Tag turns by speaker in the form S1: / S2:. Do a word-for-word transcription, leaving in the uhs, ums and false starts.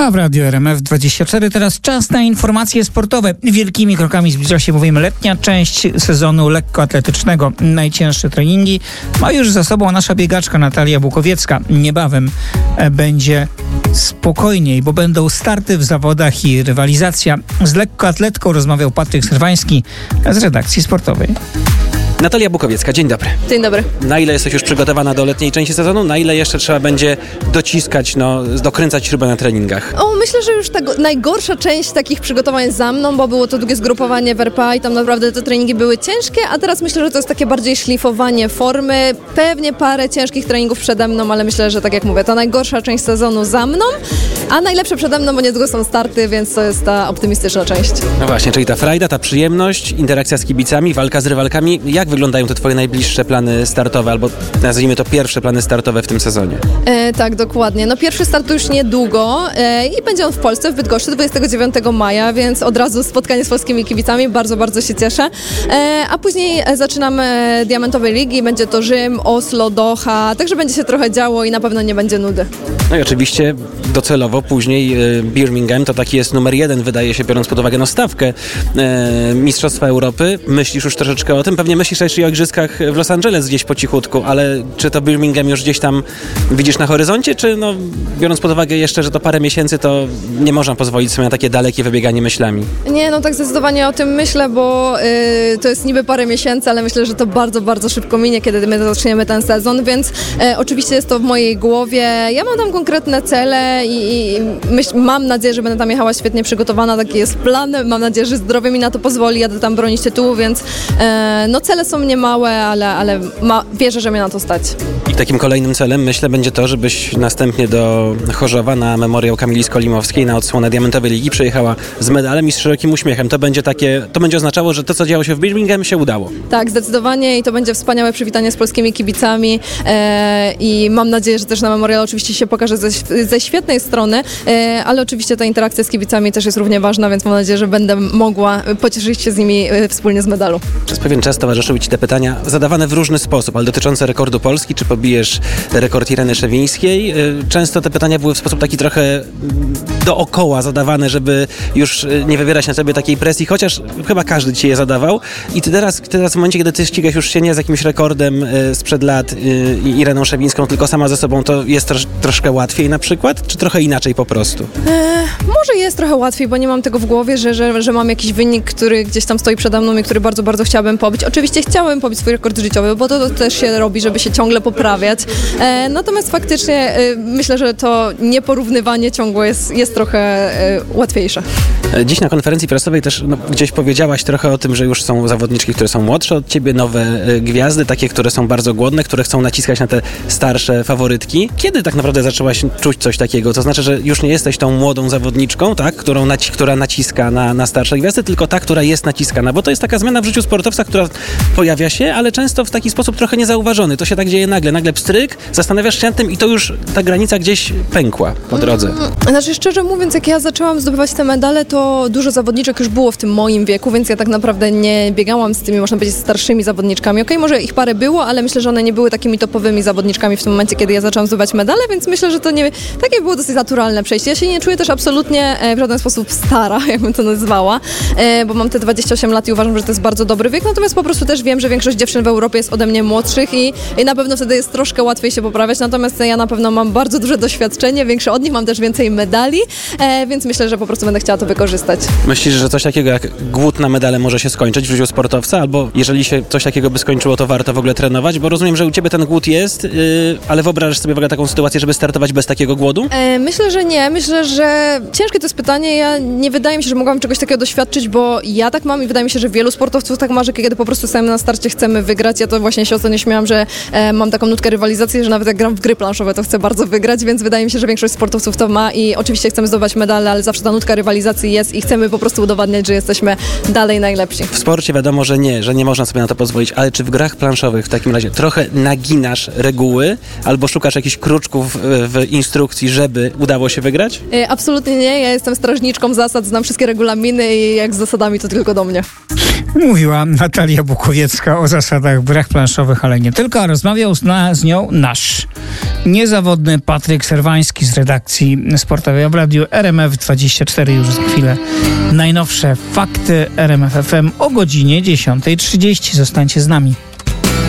S1: A w Radiu R M F dwadzieścia cztery teraz czas na informacje sportowe. Wielkimi krokami zbliża się bowiem letnia część sezonu lekkoatletycznego. Najcięższe treningi ma już za sobą nasza biegaczka Natalia Bukowiecka. Niebawem będzie spokojniej, bo będą starty w zawodach i rywalizacja. Z lekkoatletką rozmawiał Patryk Serwański z redakcji sportowej.
S2: Natalia Bukowiecka, dzień dobry.
S3: Dzień dobry.
S2: Na ile jesteś już przygotowana do letniej części sezonu? Na ile jeszcze trzeba będzie dociskać, no, dokręcać śrubę na treningach?
S3: O, myślę, że już ta najgorsza część takich przygotowań za mną, bo było to długie zgrupowanie w R P A i tam naprawdę te treningi były ciężkie, a teraz myślę, że to jest takie bardziej szlifowanie formy. Pewnie parę ciężkich treningów przede mną, ale myślę, że tak jak mówię, ta najgorsza część sezonu za mną, a najlepsze przede mną, bo niedługo są starty, więc to jest ta optymistyczna część.
S2: No właśnie, czyli ta frajda, ta przyjemność, interakcja z kibicami, walka z rywalkami. Jak wyglądają te twoje najbliższe plany startowe, albo nazwijmy to pierwsze plany startowe w tym sezonie?
S3: E, tak, dokładnie. No pierwszy start to już niedługo e, i będzie on w Polsce, w Bydgoszczy dwudziestego dziewiątego maja, więc od razu spotkanie z polskimi kibicami, bardzo, bardzo się cieszę. E, a później zaczynamy Diamentowej Ligi, będzie to Rzym, Oslo, Doha, także będzie się trochę działo i na pewno nie będzie nudy.
S2: No i oczywiście docelowo później e, Birmingham to taki jest numer jeden, wydaje się, biorąc pod uwagę no stawkę e, Mistrzostwa Europy. Myślisz już troszeczkę o tym? Pewnie myślisz jeszcze i o igrzyskach w Los Angeles gdzieś po cichutku, ale czy to Birmingham już gdzieś tam widzisz na horyzoncie, czy no, biorąc pod uwagę jeszcze, że to parę miesięcy, to nie można pozwolić sobie na takie dalekie wybieganie myślami?
S3: Nie, no tak zdecydowanie o tym myślę, bo y, to jest niby parę miesięcy, ale myślę, że to bardzo, bardzo szybko minie, kiedy my zaczniemy ten sezon, więc y, oczywiście jest to w mojej głowie. Ja mam tam konkretne cele i, i myśl, mam nadzieję, że będę tam jechała świetnie przygotowana, taki jest plan. Mam nadzieję, że zdrowie mi na to pozwoli, jadę tam bronić tytułu, więc y, no cele są niemałe, ale, ale ma, wierzę, że mnie na to stać.
S2: I takim kolejnym celem, myślę, będzie to, żebyś następnie do Chorzowa na memoriał Kamili Skolimowskiej na odsłonę Diamentowej Ligi przyjechała z medalem i z szerokim uśmiechem. To będzie takie, to będzie oznaczało, że to, co działo się w Birmingham, się udało.
S3: Tak, zdecydowanie i to będzie wspaniałe przywitanie z polskimi kibicami e, i mam nadzieję, że też na memoriał oczywiście się pokaże ze, ze świetnej strony, e, ale oczywiście ta interakcja z kibicami też jest równie ważna, więc mam nadzieję, że będę mogła pocieszyć się z nimi e, wspólnie z medalu.
S2: Przez pewien czas towarzyszyły Ci te pytania zadawane w różny sposób, ale dotyczące rekordu Polski, czy pobijesz rekord Ireny Szewińskiej. Często te pytania były w sposób taki trochę dookoła zadawane, żeby już nie wywierać na sobie takiej presji, chociaż chyba każdy Ci je zadawał. I ty teraz, teraz w momencie, kiedy Ty ścigasz już się nie z jakimś rekordem sprzed lat i Ireną Szewińską, tylko sama ze sobą, to jest trosz, troszkę łatwiej na przykład, czy trochę inaczej po prostu?
S3: E, może jest trochę łatwiej, bo nie mam tego w głowie, że, że, że mam jakiś wynik, który gdzieś tam stoi przede mną i który bardzo, bardzo chciałabym pobić. Oczywiście chciałem pobić swój rekord życiowy, bo to, to też się robi, żeby się ciągle poprawiać. E, natomiast faktycznie e, myślę, że to nieporównywanie ciągłe jest, jest trochę e, łatwiejsze.
S2: Dziś na konferencji prasowej też no, gdzieś powiedziałaś trochę o tym, że już są zawodniczki, które są młodsze od ciebie, nowe y, gwiazdy, takie, które są bardzo głodne, które chcą naciskać na te starsze faworytki. Kiedy tak naprawdę zaczęłaś czuć coś takiego? To znaczy, że już nie jesteś tą młodą zawodniczką, tak, którą naci- która naciska na, na starsze gwiazdy, tylko ta, która jest naciskana, bo to jest taka zmiana w życiu sportowca, która pojawia się, ale często w taki sposób trochę niezauważony. To się tak dzieje nagle, nagle pstryk, zastanawiasz się nad tym i to już ta granica gdzieś pękła po drodze.
S3: Znaczy, szczerze mówiąc, jak ja zaczęłam zdobywać te medale, to dużo zawodniczek już było w tym moim wieku, więc ja tak naprawdę nie biegałam z tymi, można powiedzieć, starszymi zawodniczkami. Okej, okay, może ich parę było, ale myślę, że one nie były takimi topowymi zawodniczkami w tym momencie, kiedy ja zaczęłam zdobywać medale, więc myślę, że to nie, takie było dosyć naturalne przejście. Ja się nie czuję też absolutnie w żaden sposób stara, jakbym to nazwała, bo mam te dwadzieścia osiem lat i uważam, że to jest bardzo dobry wiek, natomiast po prostu też wiem, że większość dziewczyn w Europie jest ode mnie młodszych i, i na pewno wtedy jest troszkę łatwiej się poprawiać, natomiast ja na pewno mam bardzo duże doświadczenie, większe od nich, mam też więcej medali, e, więc myślę, że po prostu będę chciała to wykorzystać.
S2: Myślisz, że coś takiego jak głód na medale może się skończyć w życiu sportowca, albo jeżeli się coś takiego by skończyło, to warto w ogóle trenować, bo rozumiem, że u ciebie ten głód jest, yy, ale wyobrażasz sobie w ogóle taką sytuację, żeby startować bez takiego głodu?
S3: E, myślę, że nie. Myślę, że ciężkie to jest pytanie. Ja nie wydaje mi się, że mogłam czegoś takiego doświadczyć, bo ja tak mam i wydaje mi się, że wielu sportowców tak marzy, kiedy po prostu sami na starcie chcemy wygrać. Ja to właśnie się ostatnio śmiałam, że e, mam taką nutkę rywalizacji, że nawet jak gram w gry planszowe, to chcę bardzo wygrać, więc wydaje mi się, że większość sportowców to ma i oczywiście chcemy zdobywać medale, ale zawsze ta nutka rywalizacji jest i chcemy po prostu udowadniać, że jesteśmy dalej najlepsi.
S2: W sporcie wiadomo, że nie, że nie można sobie na to pozwolić, ale czy w grach planszowych w takim razie trochę naginasz reguły albo szukasz jakichś kruczków w instrukcji, żeby udało się wygrać?
S3: E, absolutnie nie, ja jestem strażniczką zasad, znam wszystkie regulaminy i jak z zasadami to tylko do mnie.
S1: Mówiła Natalia Bukowiecka o zasadach brech planszowych, ale nie tylko. A rozmawiał z, na, z nią nasz niezawodny Patryk Serwański z redakcji sportowej w Radiu R M F dwadzieścia cztery. Już za chwilę najnowsze fakty R M F F M o godzinie dziesiąta trzydzieści. Zostańcie z nami.